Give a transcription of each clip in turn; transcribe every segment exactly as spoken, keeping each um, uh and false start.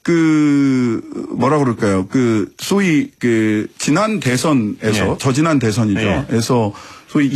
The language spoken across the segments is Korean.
그 뭐라 그럴까요? 그 소위 그 지난 대선에서 예. 저지난 대선이죠. 예. 에서 소위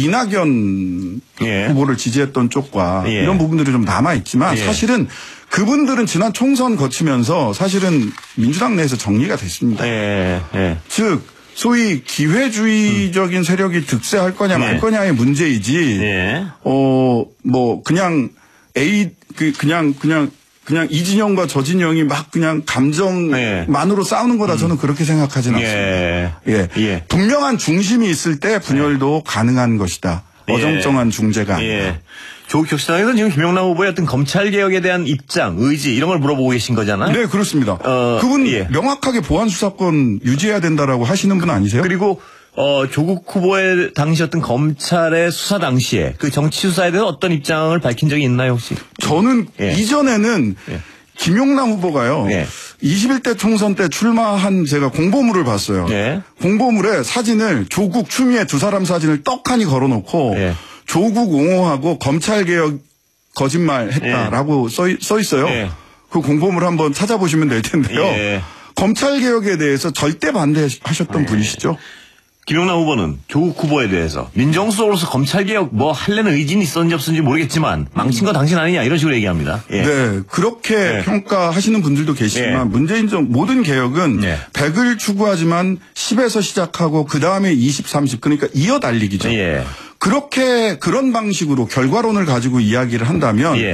이낙연 예. 후보를 지지했던 쪽과 예. 이런 부분들이 좀 남아 있지만 예. 사실은 그분들은 지난 총선 거치면서 사실은 민주당 내에서 정리가 됐습니다. 예. 예. 즉 소위 기회주의적인 음. 세력이 득세할 거냐 말 예. 거냐의 문제이지. 예. 어 뭐 그냥 A 그 그냥 그냥 그냥 이 진영과 저 진영이 막 그냥 감정만으로 예. 싸우는 거다 저는 그렇게 생각하진 않습니다. 예. 예. 예. 분명한 중심이 있을 때 분열도 예. 가능한 것이다. 어정쩡한 예. 중재가 아니라. 예. 조국혁신당에서는 지금 김영남 후보의 어떤 검찰개혁에 대한 입장, 의지 이런 걸 물어보고 계신 거잖아요. 네, 그렇습니다. 어, 그분 예. 명확하게 보안수사권 유지해야 된다라고 하시는 분 아니세요? 그리고 어, 조국 후보의 당시였던 검찰의 수사 당시에 그 정치 수사에 대해서 어떤 입장을 밝힌 적이 있나요, 혹시? 저는 예. 이전에는 예. 김용남 후보가요. 예. 이십일 대 총선 때 출마한 제가 공보물을 봤어요. 예. 공보물에 사진을 조국 추미애 두 사람 사진을 떡하니 걸어놓고 예. 조국 옹호하고 검찰개혁 거짓말 했다라고 예. 써, 써 있어요. 예. 그 공보물 한번 찾아보시면 될 텐데요. 예. 검찰개혁에 대해서 절대 반대하셨던 예. 분이시죠. 김영남 후보는 조국 후보에 대해서 민정수석으로서 검찰개혁 뭐 하려는 의지는 있었는지 없었는지 모르겠지만 망친 거 당신 아니냐 이런 식으로 얘기합니다. 예. 네. 그렇게 예. 평가하시는 분들도 계시지만 예. 문재인 정 모든 개혁은 예. 백을 추구하지만 십에서 시작하고 그다음에 이십, 삼십 그러니까 이어 달리기죠. 예. 그렇게 그런 방식으로 결과론을 가지고 이야기를 한다면 예.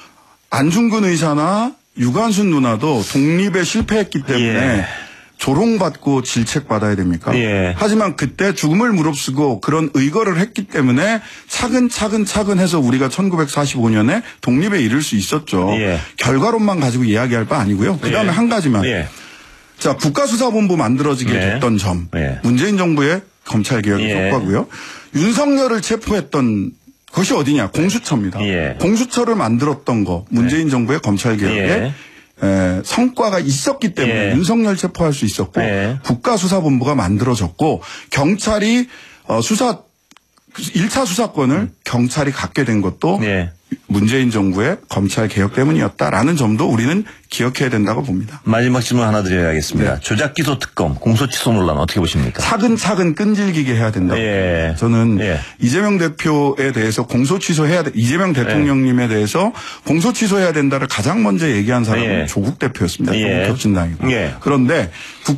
안중근 의사나 유관순 누나도 독립에 실패했기 때문에 예. 조롱받고 질책받아야 됩니까? 예. 하지만 그때 죽음을 무릅쓰고 그런 의거를 했기 때문에 차근차근 차근 해서 우리가 천구백사십오 년에 독립에 이를 수 있었죠. 예. 결과론만 가지고 이야기할 바 아니고요. 그다음에 예. 한 가지만. 예. 자, 국가수사본부 만들어지게 예. 됐던 점. 예. 문재인 정부의 검찰개혁의 예. 성과고요. 윤석열을 체포했던 것이 어디냐? 공수처입니다. 예. 공수처를 만들었던 거. 문재인 예. 정부의 검찰개혁에 예. 에, 성과가 있었기 때문에 예. 윤석열 체포할 수 있었고 예. 국가수사본부가 만들어졌고 경찰이 어, 수사 일 차 수사권을 음. 경찰이 갖게 된 것도 예. 문재인 정부의 검찰개혁 때문이었다라는 점도 우리는 기억해야 된다고 봅니다. 마지막 질문 하나 드려야겠습니다. 네. 조작기소 특검, 공소취소 논란 어떻게 보십니까? 차근차근 끈질기게 해야 된다고 예. 저는 예. 이재명 대표에 대해서 공소취소해야 돼. 이재명 대통령님에 예. 대해서 공소취소해야 된다를 가장 먼저 얘기한 사람은 예. 조국 대표였습니다. 예. 조국혁신당이고. 예. 그런데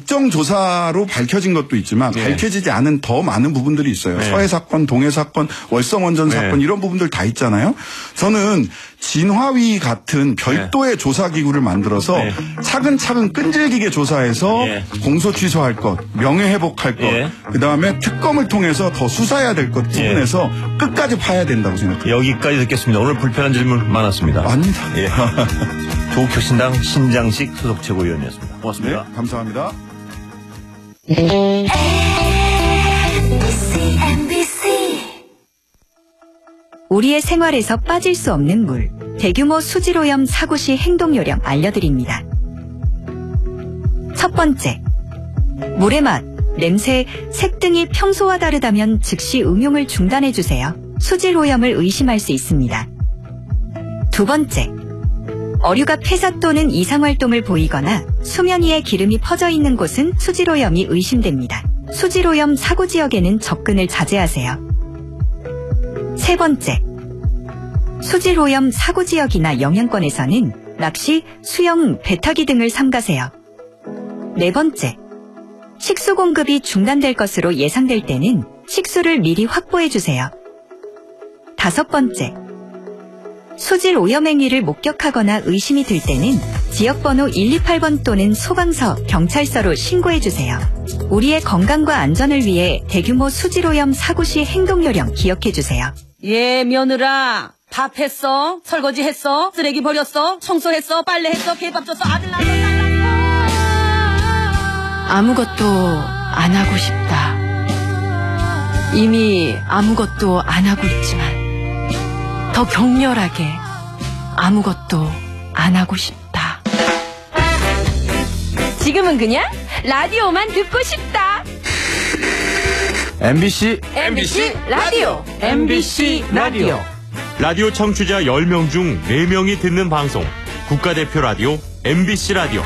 국정조사로 밝혀진 것도 있지만 예. 밝혀지지 않은 더 많은 부분들이 있어요. 예. 서해 사건, 동해 사건, 월성원전 사건 예. 이런 부분들 다 있잖아요. 저는 진화위 같은 별도의 네. 조사기구를 만들어서 네. 차근차근 끈질기게 조사해서 네. 공소 취소할 것, 명예회복할 것, 네. 그다음에 특검을 통해서 더 수사해야 될 것 부분에서 네. 끝까지 파야 된다고 생각합니다. 여기까지 듣겠습니다. 오늘 불편한 질문 많았습니다. 아닙니다. 예. 조국혁신당 신장식 수석 최고위원이었습니다. 고맙습니다. 네, 감사합니다. 우리의 생활에서 빠질 수 없는 물, 대규모 수질오염 사고 시 행동 요령 알려드립니다. 첫 번째, 물의 맛, 냄새, 색 등이 평소와 다르다면 즉시 응용을 중단해주세요. 수질오염을 의심할 수 있습니다. 두 번째, 어류가 폐사 또는 이상활동을 보이거나 수면 위에 기름이 퍼져 있는 곳은 수질오염이 의심됩니다. 수질오염 사고 지역에는 접근을 자제하세요. 세 번째, 수질오염 사고 지역이나 영향권에서는 낚시, 수영, 배 타기 등을 삼가세요. 네 번째, 식수 공급이 중단될 것으로 예상될 때는 식수를 미리 확보해주세요. 다섯 번째, 수질 오염 행위를 목격하거나 의심이 들 때는 지역번호 일이팔 번 또는 소방서, 경찰서로 신고해주세요. 우리의 건강과 안전을 위해 대규모 수질오염 사고 시 행동 요령 기억해주세요. 예, 며느라. 밥 했어? 설거지 했어? 쓰레기 버렸어? 청소했어? 빨래했어? 개밥 줬어? 아들 낳았어? 딸 낳았어? 아무것도 안 하고 싶다. 이미 아무것도 안 하고 있지만 더 격렬하게 아무것도 안 하고 싶다. 지금은 그냥 라디오만 듣고 싶다. 엠비씨 엠비씨 라디오 엠비씨 라디오 라디오 청취자 열 명 중 네 명이 듣는 방송 국가대표 라디오 엠비씨 라디오.